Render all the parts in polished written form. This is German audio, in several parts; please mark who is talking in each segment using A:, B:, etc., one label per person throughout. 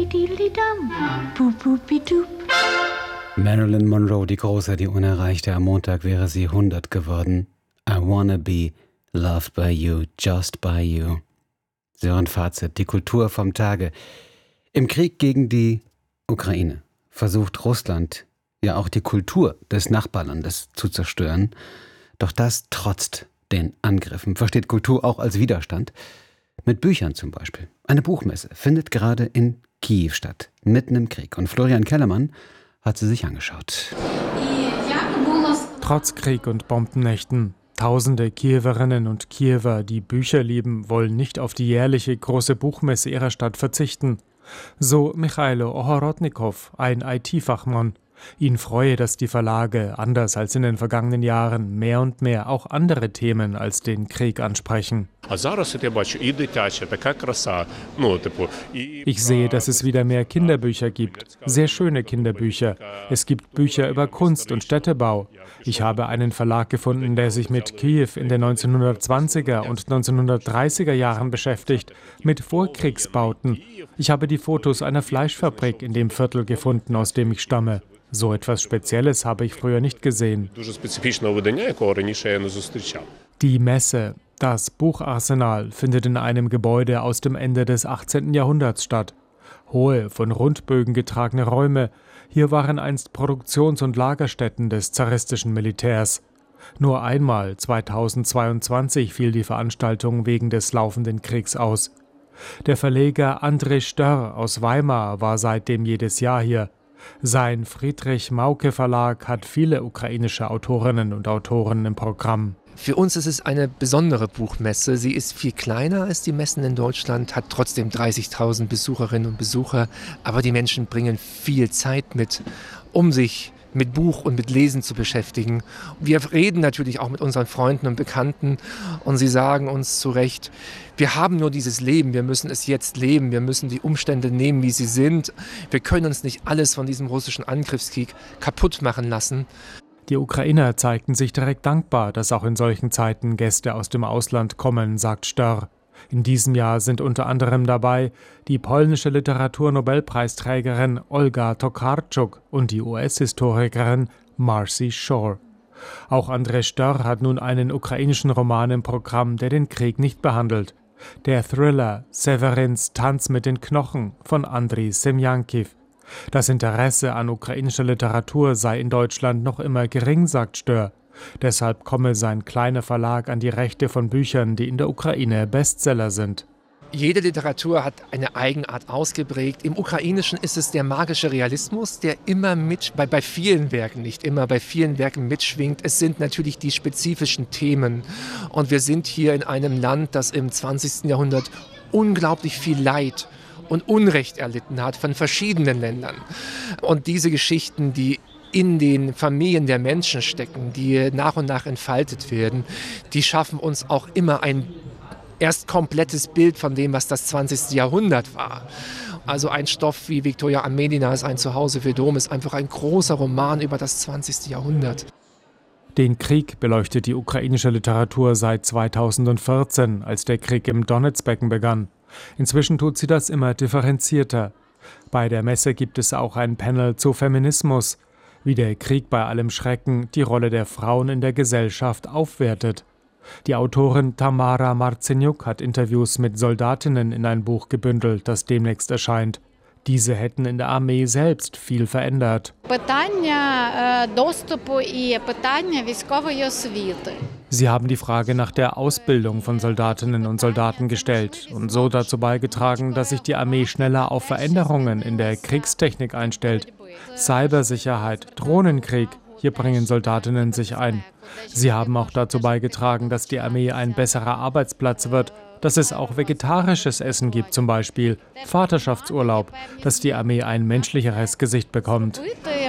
A: Diddly-diddly-dum, boop-boop-bi-doop.
B: Marilyn Monroe, die Große, die Unerreichte. Am Montag wäre sie 100 geworden. I wanna be loved by you, just by you. Sören Fazit, die Kultur vom Tage. Im Krieg gegen die Ukraine versucht Russland ja auch die Kultur des Nachbarlandes zu zerstören. Doch das trotzt den Angriffen. Versteht Kultur auch als Widerstand? Mit Büchern zum Beispiel. Eine Buchmesse findet gerade in Kiew statt, mitten im Krieg. Und Florian Kellermann hat sie sich angeschaut.
C: Trotz Krieg und Bombennächten. Tausende Kiewerinnen und Kiewer, die Bücher lieben, wollen nicht auf die jährliche große Buchmesse ihrer Stadt verzichten. So Michailo Ohorodnikow, ein IT-Fachmann. Ihn freue, dass die Verlage, anders als in den vergangenen Jahren, mehr und mehr auch andere Themen als den Krieg ansprechen. Ich sehe, dass es wieder mehr Kinderbücher gibt, sehr schöne Kinderbücher. Es gibt Bücher über Kunst und Städtebau. Ich habe einen Verlag gefunden, der sich mit Kiew in den 1920er und 1930er Jahren beschäftigt, mit Vorkriegsbauten. Ich habe die Fotos einer Fleischfabrik in dem Viertel gefunden, aus dem ich stamme. So etwas Spezielles habe ich früher nicht gesehen. Die Messe, das Bucharsenal, findet in einem Gebäude aus dem Ende des 18. Jahrhunderts statt. Hohe, von Rundbögen getragene Räume. Hier waren einst Produktions- und Lagerstätten des zaristischen Militärs. Nur einmal, 2022, fiel die Veranstaltung wegen des laufenden Kriegs aus. Der Verleger André Störr aus Weimar war seitdem jedes Jahr hier. Sein Friedrich-Mauke-Verlag hat viele ukrainische Autorinnen und Autoren im Programm.
D: Für uns ist es eine besondere Buchmesse. Sie ist viel kleiner als die Messen in Deutschland, hat trotzdem 30.000 Besucherinnen und Besucher. Aber die Menschen bringen viel Zeit mit, um sich mit Buch und mit Lesen zu beschäftigen. Wir reden natürlich auch mit unseren Freunden und Bekannten und sie sagen uns zu Recht, wir haben nur dieses Leben, wir müssen es jetzt leben, wir müssen die Umstände nehmen, wie sie sind. Wir können uns nicht alles von diesem russischen Angriffskrieg kaputt machen lassen.
C: Die Ukrainer zeigten sich direkt dankbar, dass auch in solchen Zeiten Gäste aus dem Ausland kommen, sagt Störr. In diesem Jahr sind unter anderem dabei die polnische Literaturnobelpreisträgerin Olga Tokarczuk und die US-Historikerin Marcy Shore. Auch André Störr hat nun einen ukrainischen Roman im Programm, der den Krieg nicht behandelt. Der Thriller Severins Tanz mit den Knochen von Andriy Semjankiv. Das Interesse an ukrainischer Literatur sei in Deutschland noch immer gering, sagt Störr. Deshalb komme sein kleiner Verlag an die Rechte von Büchern, die in der Ukraine Bestseller sind.
D: Jede Literatur hat eine Eigenart ausgeprägt. Im Ukrainischen ist es der magische Realismus, der immer bei vielen Werken, nicht immer, bei vielen Werken mitschwingt. Es sind natürlich die spezifischen Themen. Und wir sind hier in einem Land, das im 20. Jahrhundert unglaublich viel Leid und Unrecht erlitten hat von verschiedenen Ländern. Und diese Geschichten, die in den Familien der Menschen stecken, die nach und nach entfaltet werden, die schaffen uns auch immer ein erst komplettes Bild von dem, was das 20. Jahrhundert war. Also ein Stoff wie Viktoria Amelinas Ein Zuhause für Dom ist einfach ein großer Roman über das 20. Jahrhundert.
C: Den Krieg beleuchtet die ukrainische Literatur seit 2014, als der Krieg im Donezbecken begann. Inzwischen tut sie das immer differenzierter. Bei der Messe gibt es auch ein Panel zu Feminismus, wie der Krieg bei allem Schrecken die Rolle der Frauen in der Gesellschaft aufwertet. Die Autorin Tamara Marceniuk hat Interviews mit Soldatinnen in ein Buch gebündelt, das demnächst erscheint. Diese hätten in der Armee selbst viel verändert. Sie haben die Frage nach der Ausbildung von Soldatinnen und Soldaten gestellt und so dazu beigetragen, dass sich die Armee schneller auf Veränderungen in der Kriegstechnik einstellt. Cybersicherheit, Drohnenkrieg, hier bringen Soldatinnen sich ein. Sie haben auch dazu beigetragen, dass die Armee ein besserer Arbeitsplatz wird, dass es auch vegetarisches Essen gibt zum Beispiel, Vaterschaftsurlaub, dass die Armee ein menschlicheres Gesicht bekommt.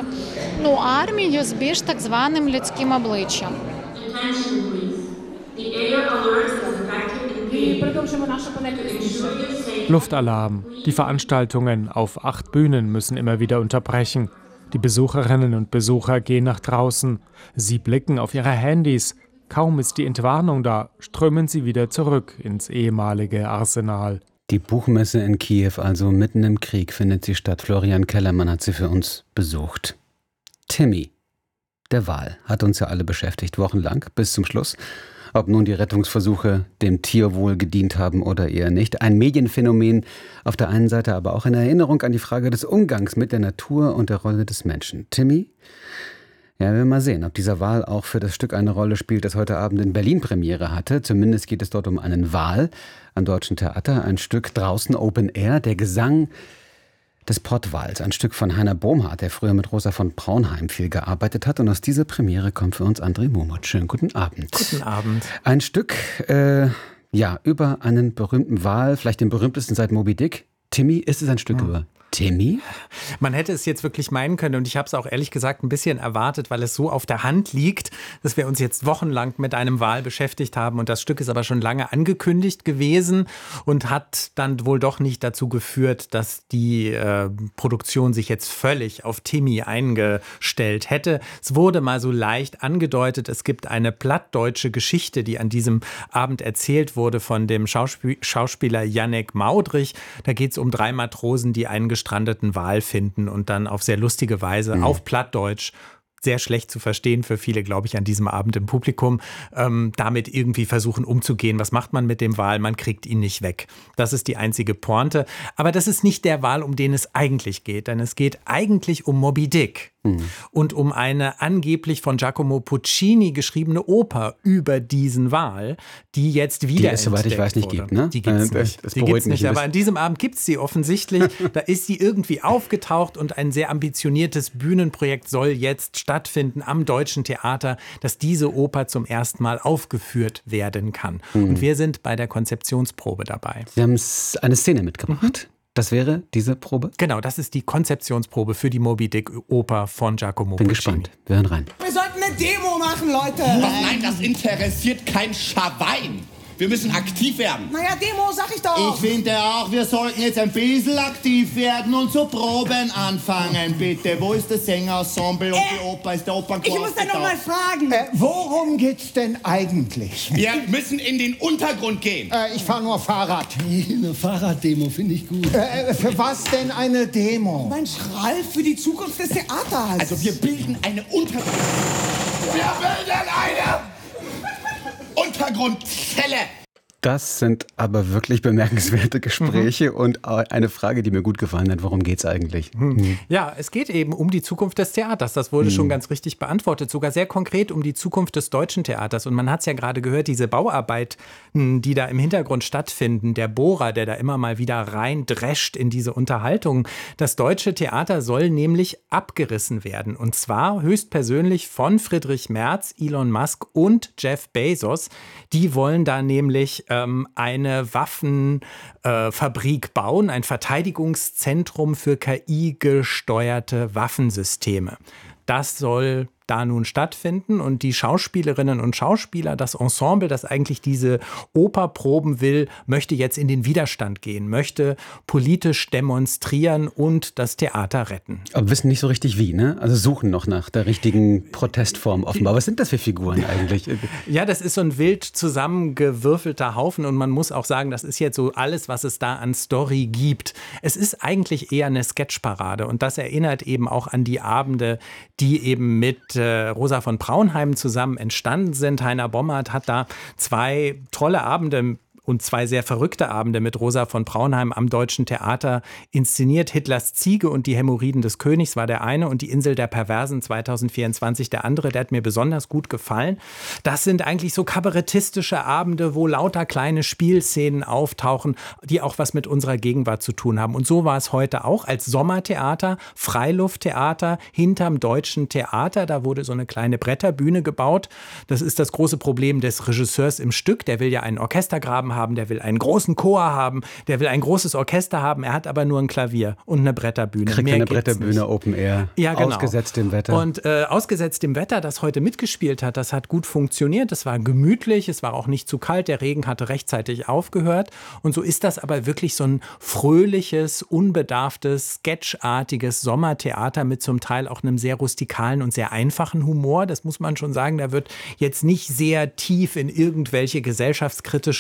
C: Luftalarm. Die Veranstaltungen auf 8 Bühnen müssen immer wieder unterbrechen. Die Besucherinnen und Besucher gehen nach draußen. Sie blicken auf ihre Handys. Kaum ist die Entwarnung da, strömen sie wieder zurück ins ehemalige Arsenal.
B: Die Buchmesse in Kiew, also mitten im Krieg, findet sie statt. Florian Kellermann hat sie für uns besucht. Timmy, der Wal, hat uns ja alle beschäftigt, wochenlang, bis zum Schluss. Ob nun die Rettungsversuche dem Tierwohl gedient haben oder eher nicht. Ein Medienphänomen auf der einen Seite, aber auch eine Erinnerung an die Frage des Umgangs mit der Natur und der Rolle des Menschen. Timmy? Ja, wir werden mal sehen, ob dieser Wal auch für das Stück eine Rolle spielt, das heute Abend in Berlin Premiere hatte. Zumindest geht es dort um einen Wal am Deutschen Theater. Ein Stück draußen Open Air, der Gesang des Pottwals. Ein Stück von Heiner Bomhardt, der früher mit Rosa von Braunheim viel gearbeitet hat. Und aus dieser Premiere kommt für uns André Momot. Schönen guten Abend.
E: Guten Abend.
B: Ein Stück, über einen berühmten Wal, vielleicht den berühmtesten seit Moby Dick. Timmy, ist es ein Stück über Timmy?
E: Man hätte es jetzt wirklich meinen können und ich habe es auch ehrlich gesagt ein bisschen erwartet, weil es so auf der Hand liegt, dass wir uns jetzt wochenlang mit einem Wal beschäftigt haben und das Stück ist aber schon lange angekündigt gewesen und hat dann wohl doch nicht dazu geführt, dass die Produktion sich jetzt völlig auf Timmy eingestellt hätte. Es wurde mal so leicht angedeutet, es gibt eine plattdeutsche Geschichte, die an diesem Abend erzählt wurde von dem Schauspieler Jannek Maudrich. Da geht es um 3 Matrosen, die einen gestrandeten Wal finden und dann auf sehr lustige Weise auf Plattdeutsch, sehr schlecht zu verstehen für viele, glaube ich, an diesem Abend im Publikum, damit irgendwie versuchen umzugehen. Was macht man mit dem Wal? Man kriegt ihn nicht weg. Das ist die einzige Pointe. Aber das ist nicht der Wal, um den es eigentlich geht, denn es geht eigentlich um Moby Dick. Und um eine angeblich von Giacomo Puccini geschriebene Oper über diesen Wal, die jetzt wieder
B: die es, soweit ich weiß, nicht gibt, ne?
E: Die gibt es nicht.
B: Das
E: die gibt's
B: mich
E: nicht. Aber an diesem Abend gibt es sie offensichtlich. Da ist sie irgendwie aufgetaucht und ein sehr ambitioniertes Bühnenprojekt soll jetzt stattfinden am Deutschen Theater, dass diese Oper zum ersten Mal aufgeführt werden kann. Und wir sind bei der Konzeptionsprobe dabei.
B: Sie haben eine Szene mitgebracht. Das wäre diese Probe?
E: Genau, das ist die Konzeptionsprobe für die Moby Dick Oper von Giacomo
B: Bin
E: Puccini.
B: gespannt. Wir hören rein.
F: Wir sollten eine Demo machen, Leute.
G: Ach nein, das interessiert kein Schawein. Wir müssen aktiv werden.
F: Naja, Demo, sag ich doch.
G: Ich finde auch, wir sollten jetzt ein bisschen aktiv werden und zu Proben anfangen, bitte. Wo ist das Sängerensemble und die Oper? Ist der Opernchor?
F: Ich muss da noch mal fragen.
H: Worum geht's denn eigentlich?
G: Wir müssen in den Untergrund gehen.
H: Ich fahre nur Fahrrad.
I: Eine Fahrraddemo finde ich gut.
H: Für was denn eine Demo?
F: Mensch, Ralf, für die Zukunft des Theaters.
G: Also wir bilden eine Untergrund... Wir bilden eine Untergrundzelle.
B: Das sind aber wirklich bemerkenswerte Gespräche und eine Frage, die mir gut gefallen hat. Worum geht's eigentlich?
E: Ja, es geht eben um die Zukunft des Theaters. Das wurde schon ganz richtig beantwortet. Sogar sehr konkret um die Zukunft des Deutschen Theaters. Und man hat es ja gerade gehört, diese Bauarbeiten, die da im Hintergrund stattfinden, der Bohrer, der da immer mal wieder reindrescht in diese Unterhaltung. Das Deutsche Theater soll nämlich abgerissen werden. Und zwar höchstpersönlich von Friedrich Merz, Elon Musk und Jeff Bezos. Die wollen da nämlich eine Waffenfabrik bauen, ein Verteidigungszentrum für KI-gesteuerte Waffensysteme. Das soll da nun stattfinden und die Schauspielerinnen und Schauspieler, das Ensemble, das eigentlich diese Oper proben will, möchte jetzt in den Widerstand gehen, möchte politisch demonstrieren und das Theater retten.
B: Aber wissen nicht so richtig wie, ne? Also suchen noch nach der richtigen Protestform offenbar. Was sind das für Figuren eigentlich?
E: Ja, das ist so ein wild zusammengewürfelter Haufen und man muss auch sagen, das ist jetzt so alles, was es da an Story gibt. Es ist eigentlich eher eine Sketchparade und das erinnert eben auch an die Abende, die eben mit Rosa von Braunheim zusammen entstanden sind. Heiner Bomhardt hat da 2 tolle Abende und 2 sehr verrückte Abende mit Rosa von Braunheim am Deutschen Theater inszeniert. Hitlers Ziege und die Hämorrhoiden des Königs war der eine und die Insel der Perversen 2024 der andere. Der hat mir besonders gut gefallen. Das sind eigentlich so kabarettistische Abende, wo lauter kleine Spielszenen auftauchen, die auch was mit unserer Gegenwart zu tun haben. Und so war es heute auch als Sommertheater, Freilufttheater hinterm Deutschen Theater. Da wurde so eine kleine Bretterbühne gebaut. Das ist das große Problem des Regisseurs im Stück. Der will ja einen Orchestergraben haben, der will einen großen Chor haben, der will ein großes Orchester haben, er hat aber nur ein Klavier und eine Bretterbühne.
B: Kriegt eine Bretterbühne, Open Air,
E: ja, genau.
B: Ausgesetzt dem Wetter.
E: Und ausgesetzt dem Wetter, das heute mitgespielt hat, das hat gut funktioniert, es war gemütlich, es war auch nicht zu kalt, der Regen hatte rechtzeitig aufgehört und so ist das aber wirklich so ein fröhliches, unbedarftes, sketchartiges Sommertheater mit zum Teil auch einem sehr rustikalen und sehr einfachen Humor, das muss man schon sagen, da wird jetzt nicht sehr tief in irgendwelche gesellschaftskritischen Aspekte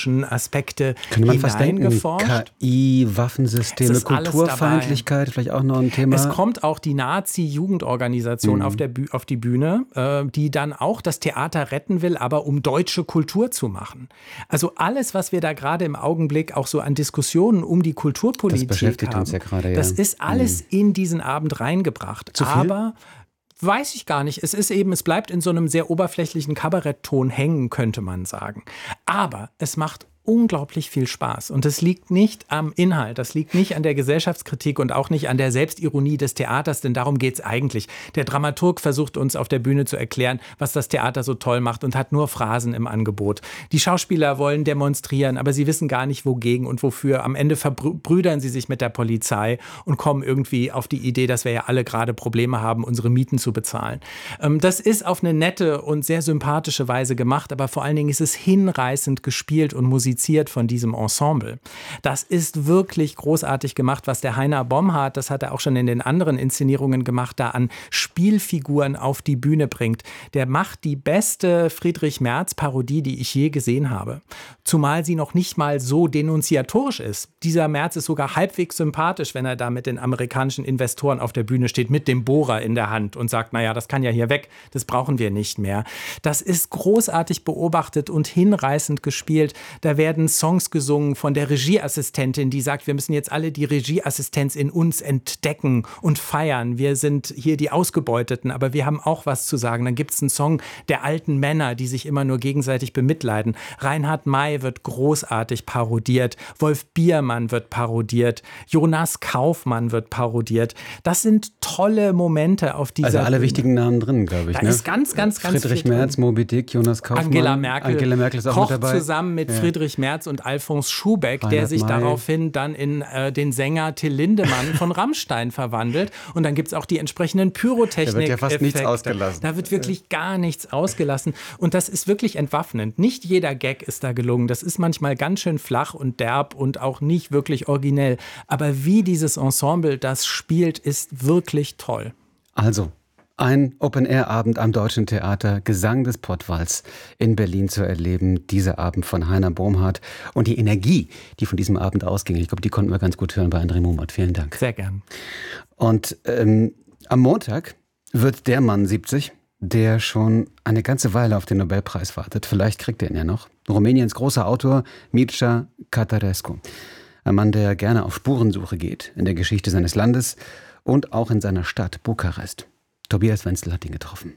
E: Aspekte
B: Könnte man fast denken,
E: hineingeforscht.
B: KI, Waffensysteme,
E: Es ist alles
B: Kulturfeindlichkeit, vielleicht auch noch ein Thema.
E: Es kommt auch die Nazi-Jugendorganisation auf die Bühne, die dann auch das Theater retten will, aber um deutsche Kultur zu machen. Also alles, was wir da gerade im Augenblick auch so an Diskussionen um die Kulturpolitik
B: das beschäftigt
E: haben,
B: uns ja gerade, ja.
E: das ist alles in diesen Abend reingebracht.
B: Zu viel?
E: Aber weiß ich gar nicht. Es bleibt in so einem sehr oberflächlichen Kabarettton hängen, könnte man sagen. Aber es macht unglaublich viel Spaß. Und das liegt nicht am Inhalt, das liegt nicht an der Gesellschaftskritik und auch nicht an der Selbstironie des Theaters, denn darum geht es eigentlich. Der Dramaturg versucht uns auf der Bühne zu erklären, was das Theater so toll macht und hat nur Phrasen im Angebot. Die Schauspieler wollen demonstrieren, aber sie wissen gar nicht, wogegen und wofür. Am Ende verbrüdern sie sich mit der Polizei und kommen irgendwie auf die Idee, dass wir ja alle gerade Probleme haben, unsere Mieten zu bezahlen. Das ist auf eine nette und sehr sympathische Weise gemacht, aber vor allen Dingen ist es hinreißend gespielt und musiziert von diesem Ensemble. Das ist wirklich großartig gemacht, was der Heiner Bomhardt, das hat er auch schon in den anderen Inszenierungen gemacht, da an Spielfiguren auf die Bühne bringt. Der macht die beste Friedrich-Merz-Parodie, die ich je gesehen habe. Zumal sie noch nicht mal so denunziatorisch ist. Dieser Merz ist sogar halbwegs sympathisch, wenn er da mit den amerikanischen Investoren auf der Bühne steht, mit dem Bohrer in der Hand und sagt, naja, das kann ja hier weg, das brauchen wir nicht mehr. Das ist großartig beobachtet und hinreißend gespielt. Da werden Songs gesungen von der Regieassistentin, die sagt, wir müssen jetzt alle die Regieassistenz in uns entdecken und feiern. Wir sind hier die Ausgebeuteten, aber wir haben auch was zu sagen. Dann gibt es einen Song der alten Männer, die sich immer nur gegenseitig bemitleiden. Reinhard May wird großartig parodiert. Wolf Biermann wird parodiert. Jonas Kaufmann wird parodiert. Das sind tolle Momente auf dieser
B: Also alle
E: Bühne.
B: wichtigen Namen drin, glaube ich.
E: Da
B: ne?
E: ist ganz
B: Friedrich
E: viel
B: Merz,
E: drin.
B: Moby Dick, Jonas Kaufmann.
E: Angela Merkel
B: ist auch
E: kocht
B: mit dabei.
E: zusammen mit Friedrich Merz und Alfons Schubeck, der
B: Reinhard
E: sich
B: May.
E: daraufhin dann in den Sänger Till Lindemann von Rammstein verwandelt. Und dann gibt es auch die entsprechenden Pyrotechnik.
B: Da wird ja fast nichts ausgelassen.
E: Da wird wirklich gar nichts ausgelassen. Und das ist wirklich entwaffnend. Nicht jeder Gag ist da gelungen. Das ist manchmal ganz schön flach und derb und auch nicht wirklich originell. Aber wie dieses Ensemble das spielt, ist wirklich toll.
B: Also, ein Open-Air-Abend am Deutschen Theater, Gesang des Pottwals in Berlin zu erleben. Dieser Abend von Heiner Bomhardt und die Energie, die von diesem Abend ausging. Ich glaube, die konnten wir ganz gut hören bei André Mummert. Vielen Dank.
E: Sehr gern.
B: Und am Montag wird der Mann 70, der schon eine ganze Weile auf den Nobelpreis wartet. Vielleicht kriegt er ihn ja noch. Rumäniens großer Autor Mircea Cătărescu. Ein Mann, der gerne auf Spurensuche geht in der Geschichte seines Landes und auch in seiner Stadt Bukarest. Tobias Wenzel hat ihn getroffen.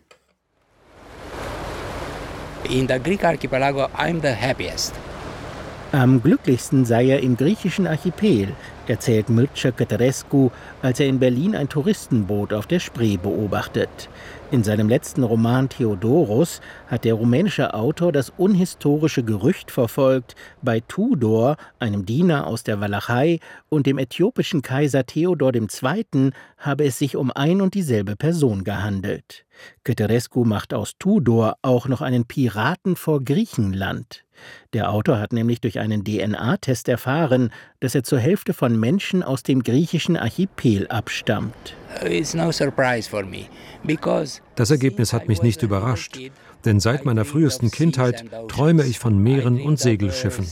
J: In the Greek archipelago, I'm the happiest.
K: Am glücklichsten sei er im griechischen Archipel, erzählt Mircea Cătărescu, als er in Berlin ein Touristenboot auf der Spree beobachtet. In seinem letzten Roman Theodorus hat der rumänische Autor das unhistorische Gerücht verfolgt, bei Tudor, einem Diener aus der Walachei, und dem äthiopischen Kaiser Theodor II. Habe es sich um ein und dieselbe Person gehandelt. Cătărescu macht aus Tudor auch noch einen Piraten vor Griechenland. Der Autor hat nämlich durch einen DNA-Test erfahren, dass er zur Hälfte von Menschen aus dem griechischen Archipel abstammt.
L: Das Ergebnis hat mich nicht überrascht, denn seit meiner frühesten Kindheit träume ich von Meeren und Segelschiffen.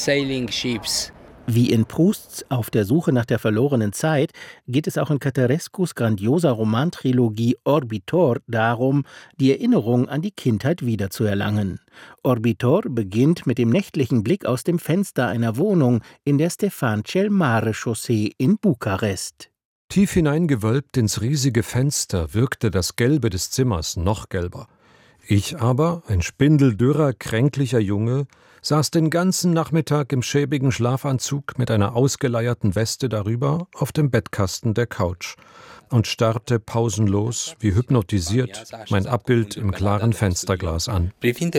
K: Wie in Prousts Auf der Suche nach der verlorenen Zeit geht es auch in Cătărescus grandioser Romantrilogie Orbitor darum, die Erinnerung an die Kindheit wiederzuerlangen. Orbitor beginnt mit dem nächtlichen Blick aus dem Fenster einer Wohnung in der Stefan cel Mare Chaussee in Bukarest.
L: Tief hineingewölbt ins riesige Fenster wirkte das Gelbe des Zimmers noch gelber. Ich aber, ein spindeldürrer, kränklicher Junge, saß den ganzen Nachmittag im schäbigen Schlafanzug mit einer ausgeleierten Weste darüber auf dem Bettkasten der Couch und starrte pausenlos, wie hypnotisiert, mein Abbild im klaren Fensterglas an.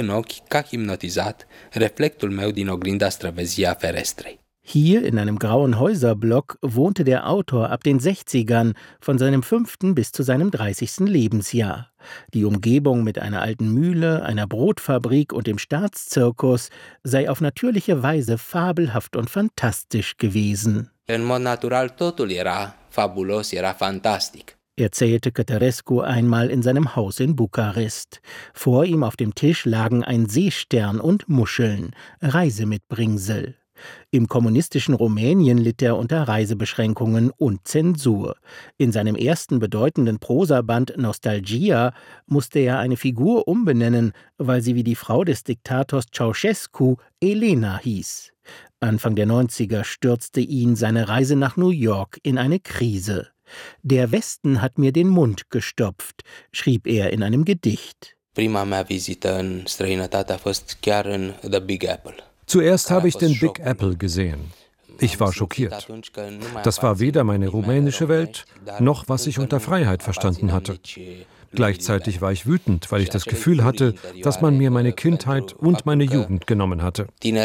K: Hier in einem grauen Häuserblock wohnte der Autor ab den 60ern, von seinem 5. bis zu seinem 30. Lebensjahr. Die Umgebung mit einer alten Mühle, einer Brotfabrik und dem Staatszirkus sei auf natürliche Weise fabelhaft und fantastisch gewesen. erzählte Cătărescu einmal in seinem Haus in Bukarest. Vor ihm auf dem Tisch lagen ein Seestern und Muscheln, Reisemitbringsel. Im kommunistischen Rumänien litt er unter Reisebeschränkungen und Zensur. In seinem ersten bedeutenden Prosaband Nostalgia musste er eine Figur umbenennen, weil sie wie die Frau des Diktators Ceausescu Elena hieß. Anfang der 90er stürzte ihn seine Reise nach New York in eine Krise. Der Westen hat mir den Mund gestopft, schrieb er in einem Gedicht.
M: Prima mea vizită în străinătate a fost chiar în The Big Apple.
L: Zuerst habe ich den Big Apple gesehen. Ich war schockiert. Das war weder meine rumänische Welt, noch was ich unter Freiheit verstanden hatte. Gleichzeitig war ich wütend, weil ich das Gefühl hatte, dass man mir meine Kindheit und meine Jugend genommen hatte.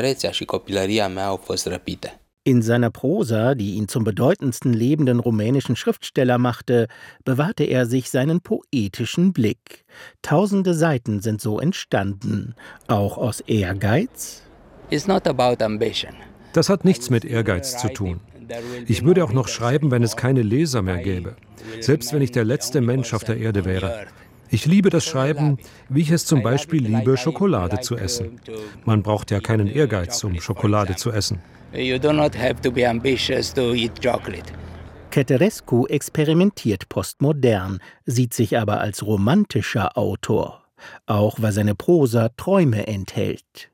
K: In seiner Prosa, die ihn zum bedeutendsten lebenden rumänischen Schriftsteller machte, bewahrte er sich seinen poetischen Blick. Tausende Seiten sind so entstanden, auch aus Ehrgeiz.
L: Das hat nichts mit Ehrgeiz zu tun. Ich würde auch noch schreiben, wenn es keine Leser mehr gäbe. Selbst wenn ich der letzte Mensch auf der Erde wäre. Ich liebe das Schreiben, wie ich es zum Beispiel liebe, Schokolade zu essen. Man braucht ja keinen Ehrgeiz, um Schokolade zu essen.
K: Cătărescu experimentiert postmodern, sieht sich aber als romantischer Autor. Auch weil seine Prosa Träume enthält.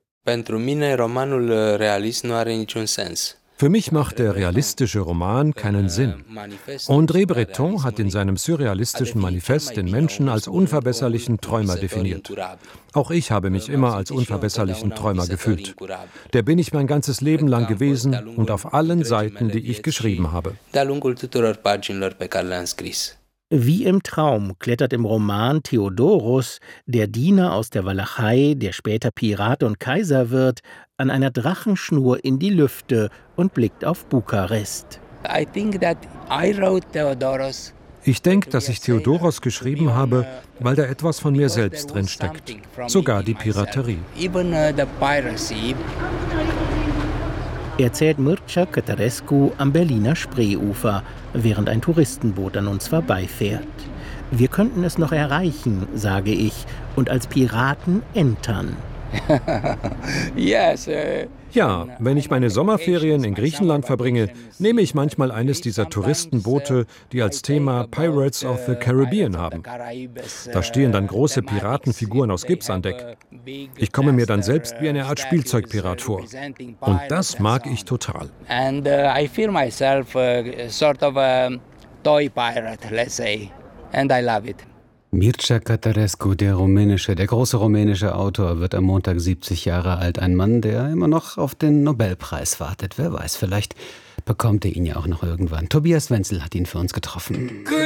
L: Für mich macht der realistische Roman keinen Sinn. André Breton hat in seinem surrealistischen Manifest den Menschen als unverbesserlichen Träumer definiert. Auch ich habe mich immer als unverbesserlichen Träumer gefühlt. Der bin ich mein ganzes Leben lang gewesen und auf allen Seiten, die ich geschrieben habe.
K: Wie im Traum klettert im Roman Theodoros, der Diener aus der Walachei, der später Pirat und Kaiser wird, an einer Drachenschnur in die Lüfte und blickt auf Bukarest.
L: Ich denke, dass ich Theodoros geschrieben habe, weil da etwas von mir selbst drin steckt. Sogar die Piraterie.
K: Erzählt Mircea Cătărescu am Berliner Spreeufer, während ein Touristenboot an uns vorbeifährt. Wir könnten es noch erreichen, sage ich, und als Piraten entern.
L: Ja, wenn ich meine Sommerferien in Griechenland verbringe, nehme ich manchmal eines dieser Touristenboote, die als Thema Pirates of the Caribbean haben. Da stehen dann große Piratenfiguren aus Gips an Deck. Ich komme mir dann selbst wie eine Art Spielzeugpirat vor. Und das mag ich total.
J: And I feel myself sort of a toy pirate, let's say. And I love it.
B: Mircea Cătărescu, der große rumänische Autor, wird am Montag 70 Jahre alt. Ein Mann, der immer noch auf den Nobelpreis wartet. Wer weiß, vielleicht bekommt er ihn ja auch noch irgendwann. Tobias Wenzel hat ihn für uns getroffen.